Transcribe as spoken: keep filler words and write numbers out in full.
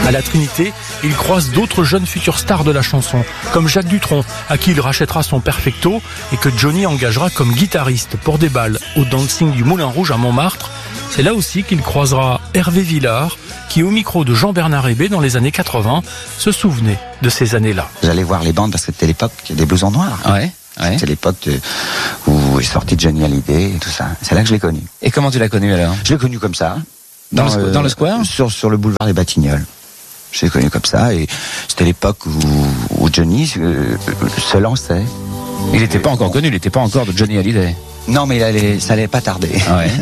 À la Trinité, il croise d'autres jeunes futurs stars de la chanson, comme Jacques Dutronc, à qui il rachètera son perfecto et que Johnny engagera comme guitariste pour des balles au dancing du Moulin Rouge à Montmartre. C'est là aussi qu'il croisera Hervé Villard, qui au micro de Jean-Bernard Hébé dans les années quatre-vingts se souvenait de ces années-là. J'allais voir les bandes parce que c'était l'époque des blousons noirs. Ouais. Ouais. C'était l'époque de, où est sorti Johnny Hallyday et tout ça. C'est là que je l'ai connu. Et comment tu l'as connu alors? Je l'ai connu comme ça. Dans, dans, le, euh, dans le square sur, sur le boulevard des Batignolles. Je l'ai connu comme ça et c'était l'époque où, où Johnny euh, se lançait. Il n'était pas encore connu, il n'était pas encore de Johnny Hallyday. Non, mais il allait, ça allait pas tarder. Ouais.